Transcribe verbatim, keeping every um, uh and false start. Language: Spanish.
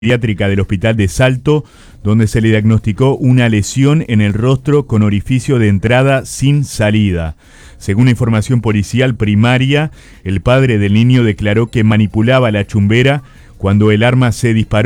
pediátrica del Hospital de Salto, donde se le diagnosticó una lesión en el rostro con orificio de entrada sin salida. Según la información policial primaria, el padre del niño declaró que manipulaba la chumbera cuando el arma se disparó.